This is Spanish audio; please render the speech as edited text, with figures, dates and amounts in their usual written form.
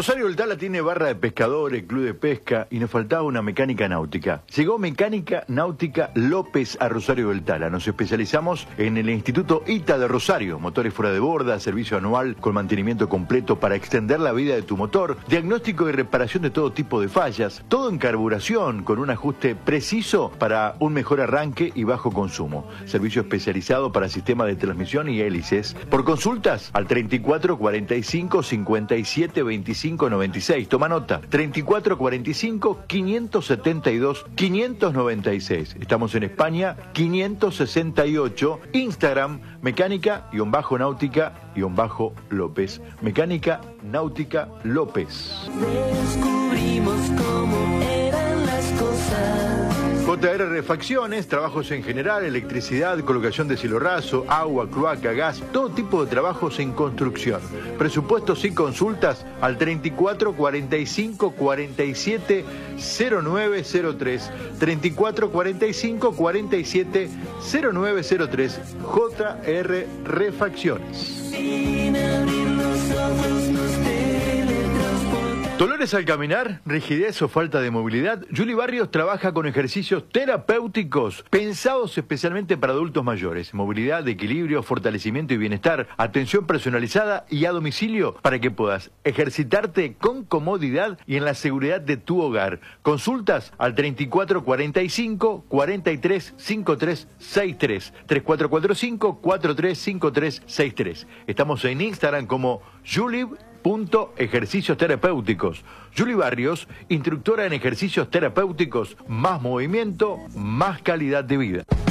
Rosario del Tala tiene barra de pescadores, club de pesca y nos faltaba una mecánica náutica. Llegó Mecánica Náutica López a Rosario del Tala. Nos especializamos en el Instituto ITA de Rosario. Motores fuera de borda, servicio anual con mantenimiento completo para extender la vida de tu motor, diagnóstico y reparación de todo tipo de fallas, todo en carburación con un ajuste preciso para un mejor arranque y bajo consumo. Servicio especializado para sistemas de transmisión y hélices. Por consultas al 34 45 57 25 96. Toma nota. 34 45 572 596. Estamos en España 568. Instagram mecánica-náutica-López. Mecánica Náutica López. Descubrimos cómo eran las cosas. JR Refacciones, trabajos en general, electricidad, colocación de cielo raso, agua, cloaca, gas, todo tipo de trabajos en construcción. Presupuestos y consultas al 34 45 47 0903. 34 45 47 0903. JR Refacciones. Sin abrir los ojos nos teletransportamos. ¿Dolores al caminar? ¿Rigidez o falta de movilidad? Julie Barrios trabaja con ejercicios terapéuticos pensados especialmente para adultos mayores. Movilidad, equilibrio, fortalecimiento y bienestar. Atención personalizada y a domicilio para que puedas ejercitarte con comodidad y en la seguridad de tu hogar. Consultas al 34 45 43 53 63. 3445 43 53 63. Estamos en Instagram como Julie.ejercicios terapéuticos. Julie Barrios, instructora en ejercicios terapéuticos, más movimiento, más calidad de vida.